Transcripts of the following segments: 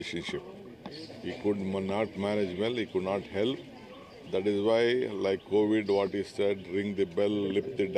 relationship. He could not manage well, he could not help. That is why, like COVID, what he said, ring the bell, lift the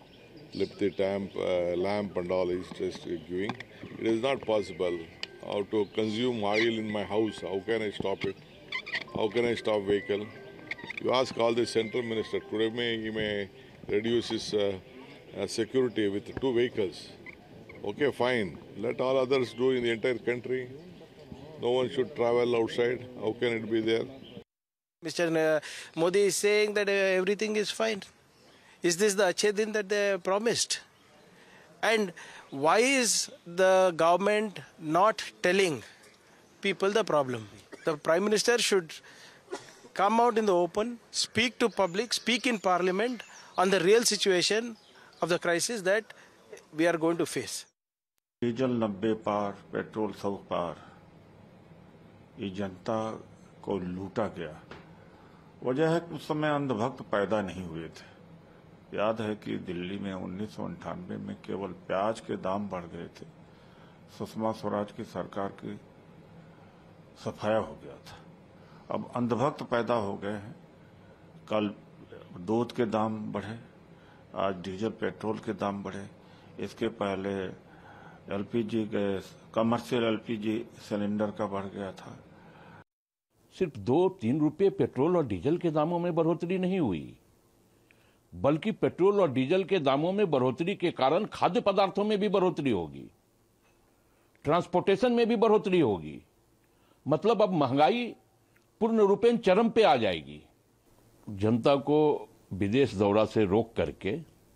lamp and all is just giving. It is not possible. How to consume oil in my house, how can I stop it? How can I stop vehicle? You ask all the central minister, today he may reduce his security with 2 vehicles. Okay, fine. Let all others do in the entire country. No one should travel outside. How can it be there? Mr. Modi is saying that everything is fine. Is this the Achhe Din that they promised? And why is the government not telling people the problem? The Prime Minister should come out in the open, speak to public, speak in Parliament on the real situation of the crisis that we are going to face. Diesel 90 par, petrol 100 पार, ये जनता को लूटा गया। वजह है कि उस समय अंधभक्त पैदा नहीं हुए थे। याद है कि दिल्ली में 1998 में केवल प्याज के दाम बढ़ गए थे, सुषमा स्वराज की सरकार की सफाया हो गया था। अब अंधभक्त पैदा हो गए हैं। कल दूध के दाम बढ़े, आज डीजल पेट्रोल के दाम बढ़े। इसके पहले LPG gas, commercial LPG cylinder का बढ़ गया था। सिर्फ 2-3 रुपये पेट्रोल और डीजल के दामों में बढ़ोतरी नहीं हुई, बल्कि पेट्रोल और डीजल के दामों में बढ़ोतरी के कारण खाद्य पदार्थों में भी बढ़ोतरी होगी, ट्रांसपोर्टेशन में भी बढ़ोतरी होगी। मतलब अब महंगाई पूर्ण रूपेण चरम पे आ जाएगी। जनता को विदेश दौरा से रोक करके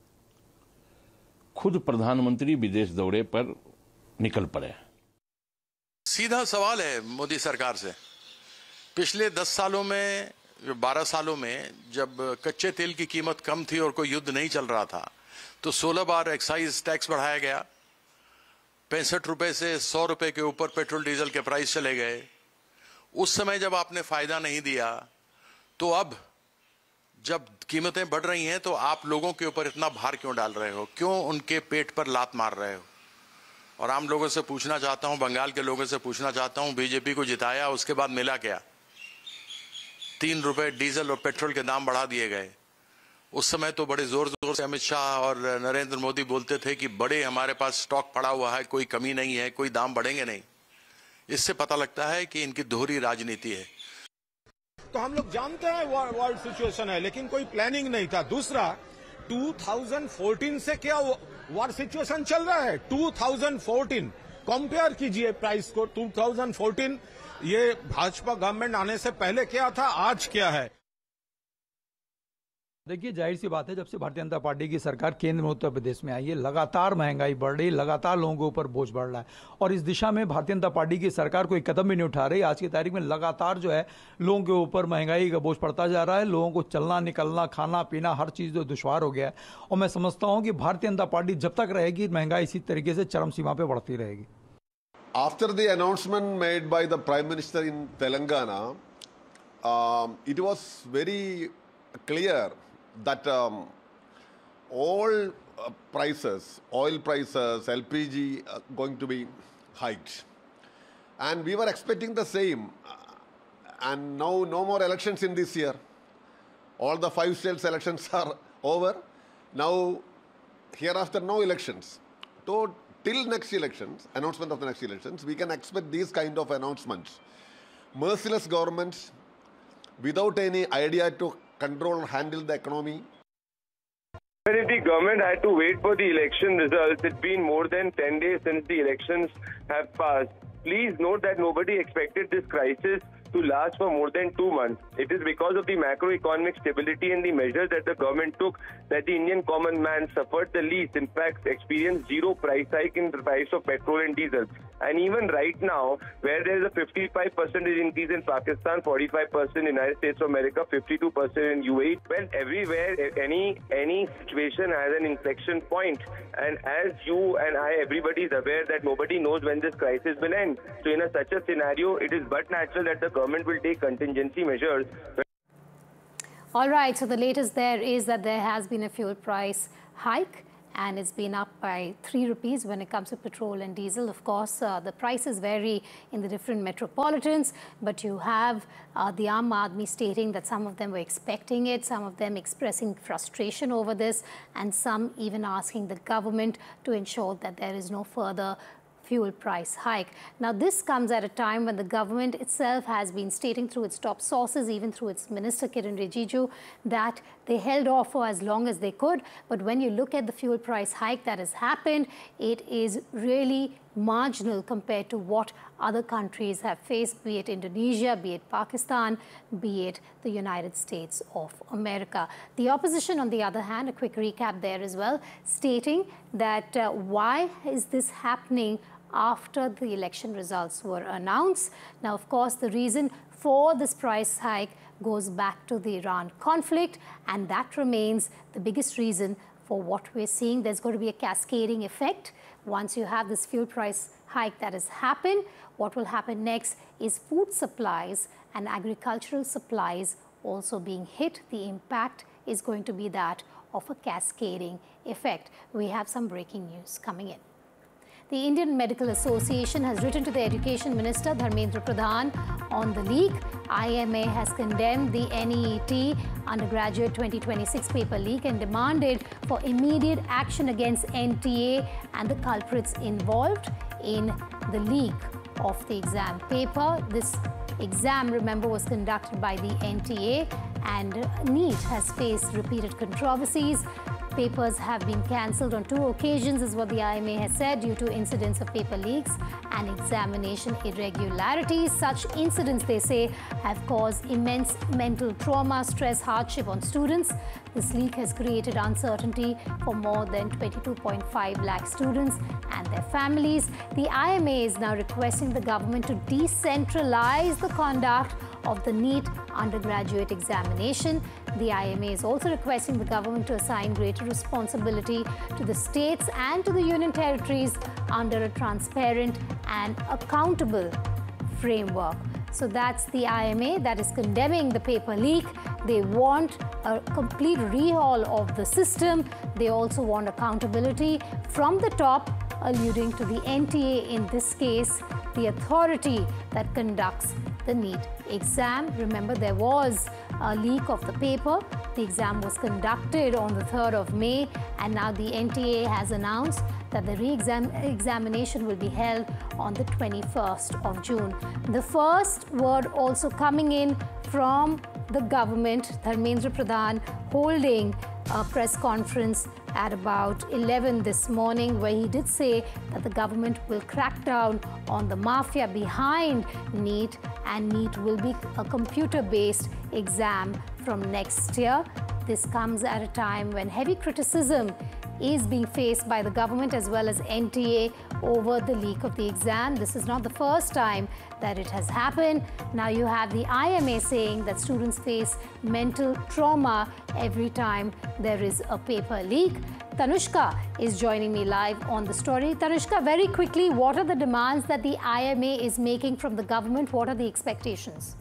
खुद प्रधानमंत्री विदेश दौरे पर निकल पड़े। सीधा सवाल है मोदी सरकार से, पिछले 10 सालों में, 12 सालों में जब कच्चे तेल की कीमत कम थी और कोई युद्ध नहीं चल रहा था, तो 16 बार एक्साइज टैक्स बढ़ाया गया। 65 रुपए से 100 रुपए के ऊपर पेट्रोल डीजल के प्राइस चले गए। उस समय जब आपने फायदा नहीं दिया, तो अब जब कीमतें बढ़ रही हैं तो आप लोगों के ऊपर इतना भार क्यों डाल रहे हो? क्यों उनके पेट पर लात मार रहे हो? और आम लोगों से पूछना चाहता हूं, बंगाल के लोगों से पूछना चाहता हूं, बीजेपी को जिताया, उसके बाद मिला क्या? 3 रुपए डीजल और पेट्रोल के दाम बढ़ा दिए गए। उस समय तो बड़े जोर जोर से अमित शाह और नरेंद्र मोदी बोलते थे कि बड़े हमारे पास स्टॉक पड़ा हुआ है, कोई कमी नहीं है, कोई दाम बढ़ेंगे नहीं। इससे पता लगता है कि इनकी दोहरी राजनीति है। तो हम लोग जानते हैं वर्ल्ड सिचुएशन है, लेकिन कोई प्लानिंग नहीं था। दूसरा, 2014 से क्या वॉर सिचुएशन चल रहा है? 2014 कंपेयर कीजिए प्राइस को। 2014 ये भाजपा गवर्नमेंट आने से पहले क्या था, आज क्या है? देखिए, जाहिर सी बात है, जब से भारतीय जनता पार्टी की सरकार केंद्र में उत्तर प्रदेश में आई है, लगातार महंगाई बढ़ रही है, लगातार लोगों के ऊपर बोझ बढ़ रहा है। और इस दिशा में भारतीय जनता पार्टी की सरकार कोई कदम भी नहीं उठा रही। आज की तारीख में लगातार जो है लोगों के ऊपर महंगाई का बोझ पड़ता जा रहा है। लोगों को चलना, निकलना, खाना पीना, हर चीज़ जो दुश्वार हो गया है। और मैं समझता हूँ कि भारतीय जनता पार्टी जब तक रहेगी, महंगाई इसी तरीके से चरम सीमा पर बढ़ती रहेगी। After the announcement made by the Prime Minister in Telangana, it was very clear that all prices, oil prices, LPG, going to be hiked. And we were expecting the same. And now no more elections in this year. All the 5 states elections are over. Now, hereafter, no elections. So, till next elections, announcement of the next elections, we can expect these kind of announcements. Merciless governments without any idea to control or handle the economy. But if the government had to wait for the election results, it's been more than 10 days since the elections have passed. Please note that nobody expected this crisis to last for more than 2 months. It is because of the macroeconomic stability and the measures that the government took that the Indian common man suffered the least. In fact, experienced 0 price hike in the price of petrol and diesel. And even right now, where there is a 55% increase in Pakistan, 45% in United States of America, 52% in UAE, well, everywhere, any situation has an inflection point. And as you and I, everybody is aware that nobody knows when this crisis will end. So in such a scenario, it is but natural that the government will take contingency measures. All right, so the latest there is that there has been a fuel price hike, and it's been up by 3 rupees when it comes to petrol and diesel. Of course, the prices vary in the different metropolitans, but you have the Aam Aadmi stating that some of them were expecting it, some of them expressing frustration over this, and some even asking the government to ensure that there is no further fuel price hike. Now, this comes at a time when the government itself has been stating through its top sources, even through its Minister Kiren Rijiju, that they held off for as long as they could. But when you look at the fuel price hike that has happened, it is really marginal compared to what other countries have faced, be it Indonesia, be it Pakistan, be it the United States of America. The opposition, on the other hand, a quick recap there as well, stating that why is this happening after the election results were announced? Now, of course, the reason for this price hike goes back to the Iran conflict, and that remains the biggest reason for what we're seeing. There's going to be a cascading effect. Once you have this fuel price hike that has happened, what will happen next is food supplies and agricultural supplies also being hit. The impact is going to be that of a cascading effect. We have some breaking news coming in. The Indian Medical Association has written to the Education Minister Dharmendra Pradhan on the leak. IMA has condemned the NEET undergraduate 2026 paper leak and demanded for immediate action against NTA and the culprits involved in the leak of the exam paper. This exam, remember, was conducted by the NTA, and NEET has faced repeated controversies. Papers have been cancelled on 2 occasions, is what the IMA has said, due to incidents of paper leaks and examination irregularities. Such incidents, they say, have caused immense mental trauma, stress, hardship on students. This leak has created uncertainty for more than 22.5 lakh students and their families. The IMA is now requesting the government to decentralize the conduct of the NEET undergraduate examination. The IMA is also requesting the government to assign greater responsibility to the states and to the union territories under a transparent and accountable framework. So that's the IMA that is condemning the paper leak. They want a complete rehaul of the system. They also want accountability from the top, alluding to the NTA in this case, the authority that conducts the NEET exam. Remember, there was a leak of the paper. The exam was conducted on the 3rd of May, and now the NTA has announced that the re-examination will be held on the 21st of June. The first word also coming in from the government, Dharmendra Pradhan holding a press conference at about 11 this morning, where he did say that the government will crack down on the mafia behind NEET, and NEET will be a computer-based exam from next year. This comes at a time when heavy criticism is being faced by the government as well as NTA over the leak of the exam. This is not the first time that it has happened. Now you have the IMA saying that students face mental trauma every time there is a paper leak. Tanushka is joining me live on the story. Tanushka, very quickly, what are the demands that the IMA is making from the government? What are the expectations?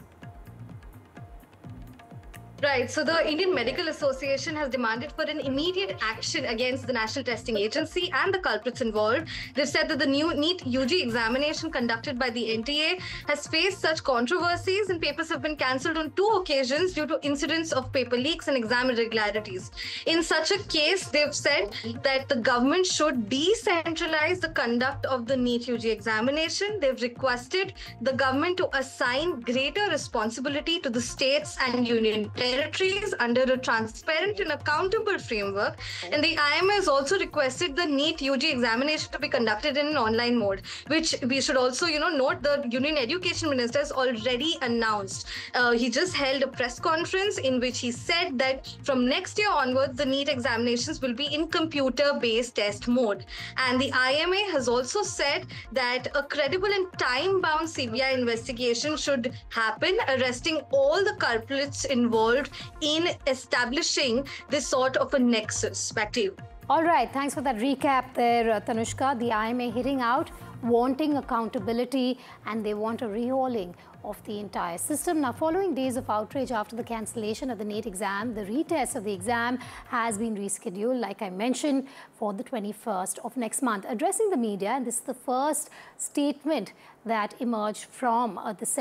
Right. So the Indian Medical Association has demanded for an immediate action against the National Testing Agency and the culprits involved. They've said that the new NEET UG examination conducted by the NTA has faced such controversies, and papers have been cancelled on 2 occasions due to incidents of paper leaks and exam irregularities. In such a case, they've said that the government should decentralize the conduct of the NEET UG examination. They've requested the government to assign greater responsibility to the states and union territories under a transparent and accountable framework. And the IMA has also requested the NEET UG examination to be conducted in an online mode, which we should also, note the Union Education Minister has already announced. He just held a press conference in which he said that from next year onwards, the NEET examinations will be in computer-based test mode. And the IMA has also said that a credible and time-bound CBI investigation should happen, arresting all the culprits involved in establishing this sort of a nexus. Back to you. All right, thanks for that recap there, Tanushka. The IMA hitting out wanting accountability, and they want a rehauling of the entire system. Now, following days of outrage after the cancellation of the NEET exam, the retest of the exam has been rescheduled, like I mentioned, for the 21st of next month. Addressing the media, and this is the first statement that emerged from the